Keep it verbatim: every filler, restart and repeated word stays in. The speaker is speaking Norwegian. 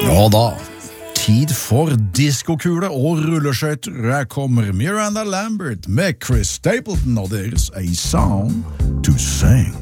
Ja da, tid for diskokule og rulleskøyter. Her kommer Miranda Lambert med Chris Stapleton og deres A Song to Sing.